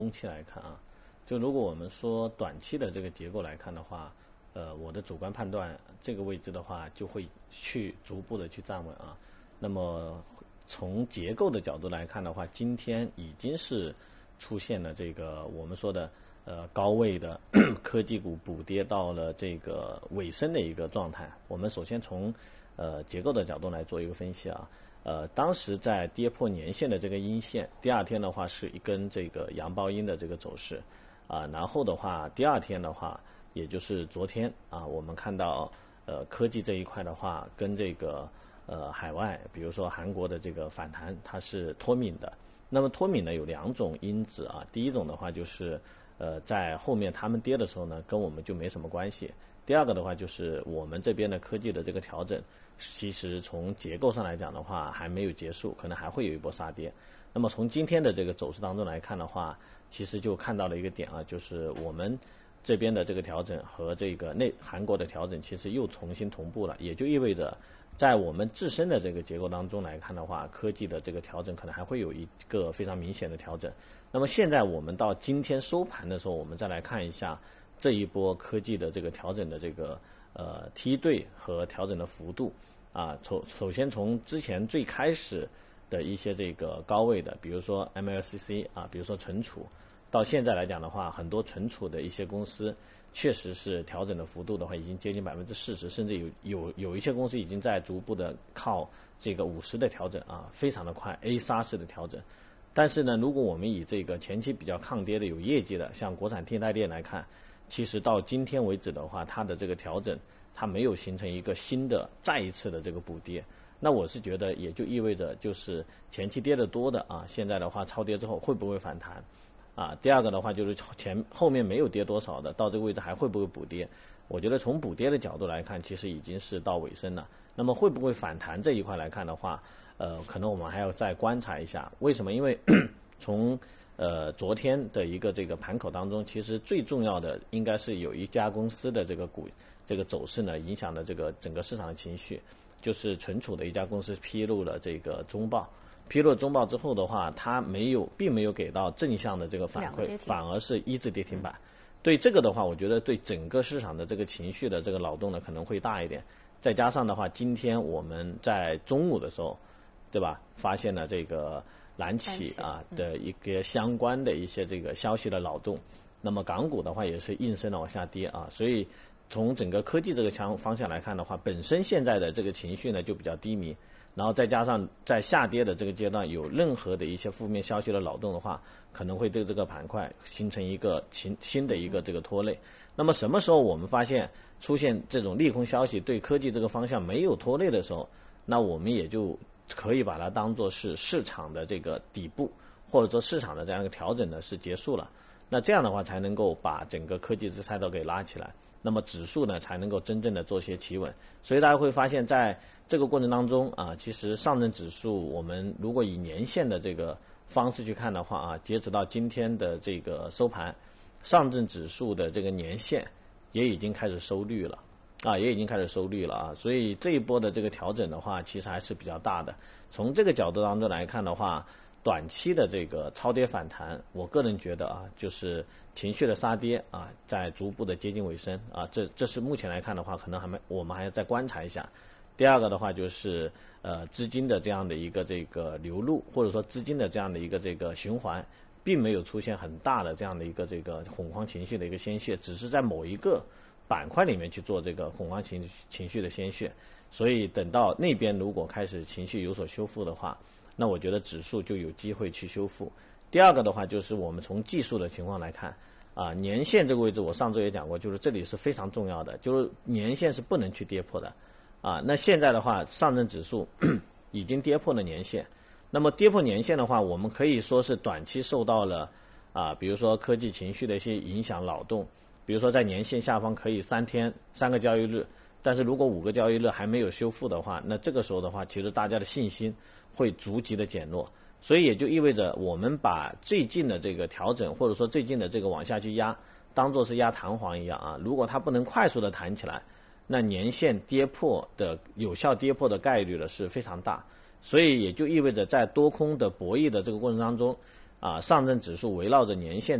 中期来看啊，就如果我们说短期的这个结构来看的话，我的主观判断这个位置的话就会去逐步的去站稳啊。那么从结构的角度来看的话，今天已经是出现了这个我们说的高位的科技股补跌到了这个尾声的一个状态。我们首先从结构的角度来做一个分析啊。当时在跌破年线的这个阴线，第二天的话是一根这个阳包阴的这个走势啊，然后的话第二天的话，也就是昨天啊，我们看到科技这一块的话，跟这个海外，比如说韩国的这个反弹，它是脱敏的。那么脱敏呢有两种因子啊，第一种的话就是在后面他们跌的时候呢，跟我们就没什么关系。第二个的话就是我们这边的科技的这个调整，其实从结构上来讲的话还没有结束，可能还会有一波杀跌。那么从今天的这个走势当中来看的话，其实就看到了一个点啊，就是我们这边的这个调整和这个韩国的调整其实又重新同步了，也就意味着在我们自身的这个结构当中来看的话，科技的这个调整可能还会有一个非常明显的调整。那么现在我们到今天收盘的时候，我们再来看一下这一波科技的这个调整的这个梯队和调整的幅度啊。首先从之前最开始的一些这个高位的，比如说 MLCC 啊，比如说存储，到现在来讲的话，很多存储的一些公司确实是调整的幅度的话已经接近40%，甚至有一些公司已经在逐步的靠这个50的调整啊，非常的快 A 杀式的调整。但是呢，如果我们以这个前期比较抗跌的有业绩的，像国产替代链来看，其实到今天为止的话，它的这个调整它没有形成一个新的再一次的这个补跌。那我是觉得也就意味着就是前期跌得多的啊，现在的话超跌之后会不会反弹啊？第二个的话就是后面没有跌多少的，到这个位置还会不会补跌？我觉得从补跌的角度来看，其实已经是到尾声了。那么会不会反弹这一块来看的话，可能我们还要再观察一下。为什么？因为从昨天的一个这个盘口当中，其实最重要的应该是有一家公司的这个这个走势呢，影响了这个整个市场的情绪。就是存储的一家公司披露了这个中报，披露中报之后的话，它并没有给到正向的这个反馈，反而是一字跌停板。对这个的话，我觉得对整个市场的这个情绪的这个扰动呢可能会大一点。再加上的话，今天我们在中午的时候，对吧，发现了这个蓝企啊的一个相关的一些这个消息的扰动，那么港股的话也是应声的往下跌啊，所以从整个科技这个方向来看的话，本身现在的这个情绪呢就比较低迷，然后再加上在下跌的这个阶段有任何的一些负面消息的扰动的话，可能会对这个板块形成一个新的一个这个拖累。那么什么时候我们发现出现这种利空消息对科技这个方向没有拖累的时候，那我们也就可以把它当作是市场的这个底部，或者说市场的这样一个调整呢是结束了。那这样的话才能够把整个科技这赛道给拉起来，那么指数呢才能够真正的做些企稳。所以大家会发现在这个过程当中啊，其实上证指数我们如果以年线的这个方式去看的话啊，截止到今天的这个收盘，上证指数的这个年线也已经开始收绿了啊，所以这一波的这个调整的话其实还是比较大的。从这个角度当中来看的话，短期的这个超跌反弹，我个人觉得啊，就是情绪的杀跌啊，在逐步的接近尾声啊，这是目前来看的话，可能我们还要再观察一下。第二个的话就是资金的这样的一个这个流入，或者说资金的这样的一个这个循环，并没有出现很大的这样的一个这个恐慌情绪的一个鲜血，只是在某一个板块里面去做这个恐慌情绪的鲜血。所以等到那边如果开始情绪有所修复的话，那我觉得指数就有机会去修复。第二个的话就是我们从技术的情况来看啊，年线这个位置我上周也讲过，就是这里是非常重要的，就是年线是不能去跌破的啊。那现在的话上证指数已经跌破了年线，那么跌破年线的话，我们可以说是短期受到了啊，比如说科技情绪的一些影响扰动，比如说在年线下方可以3个交易日，但是如果5个交易日还没有修复的话，那这个时候的话其实大家的信心会逐级的减弱。所以也就意味着我们把最近的这个调整，或者说最近的这个往下去压，当作是压弹簧一样啊，如果它不能快速的弹起来，那年线有效跌破的概率呢是非常大。所以也就意味着在多空的博弈的这个过程当中， 上证指数围绕着年线